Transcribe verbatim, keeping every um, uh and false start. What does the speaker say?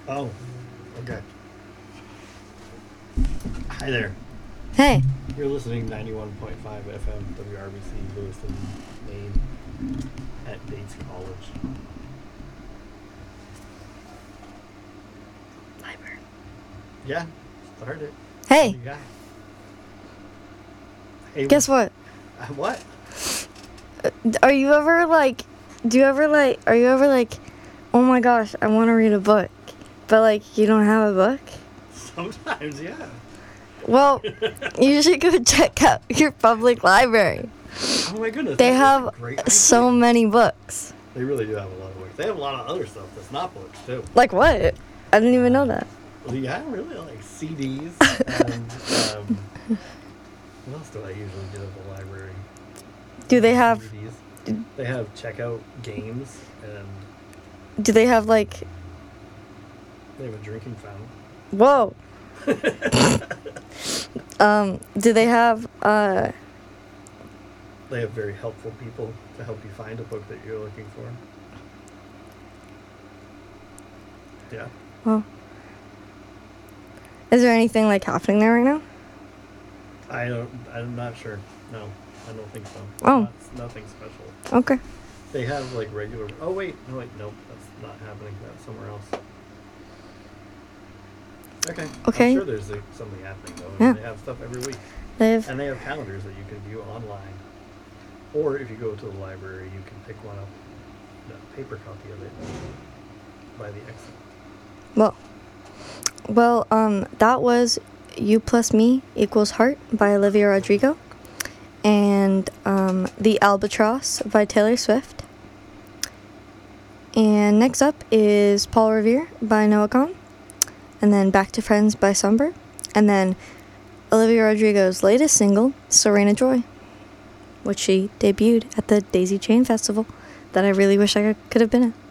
Oh, okay. Hi there. Hey. You're listening ninety-one point five F M W R B C Lewiston, Maine at Bates College. Library. Yeah, start it. Hey. What do you got? Hey, Guess what? Uh, what? Are you ever like, do you ever like, are you ever like, oh my gosh, I want to read a book, but like you don't have a book? Sometimes, yeah. Well, you should go check out your public library. Oh my goodness. They that is a have great idea. so many books. They really do have a lot of books. They have a lot of other stuff that's not books, too. Like what? I didn't even know that. Well, yeah, really, like C Ds and, um, what else do I usually get at the library? Do they have, D V Ds. They have checkout games, and do they have like, they have a drinking fountain. whoa. um, do they have, uh, They have very helpful people to help you find a book that you're looking for. Yeah. well, is there anything like happening there right now? I don't, I'm not sure. No, I don't think so. Oh. Not, nothing special. Okay. They have like regular, oh wait, no wait, nope, that's not happening. That's somewhere else. Okay. Okay. I'm sure there's like, something happening though. Yeah. They have stuff every week. They have, And they have calendars that you can view online. Or if you go to the library, you can pick one up, a paper copy of it, by the exit. well, well, um, that was You Plus Me Equals Heart by Olivia Rodrigo, and um, The Albatross by Taylor Swift. And next up is Paul Revere by Noah Kahan, and then Back to Friends by Somber, and then Olivia Rodrigo's latest single, Serena Joy, which she debuted at the Daisy Chain Festival that I really wish I could have been at.